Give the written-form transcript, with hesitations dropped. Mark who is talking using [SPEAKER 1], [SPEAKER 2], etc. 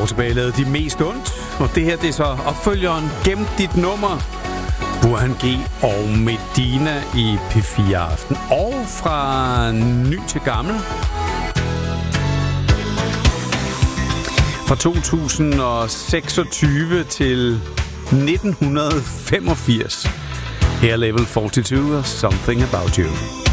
[SPEAKER 1] tilbage lavede De Mest Ondt, og det her det er så opfølgeren Gem dit nummer, Burhan G og Medina i P4 Aften. Og fra ny til gammel, fra 2026 til 1985, her Level 42 og Something About You.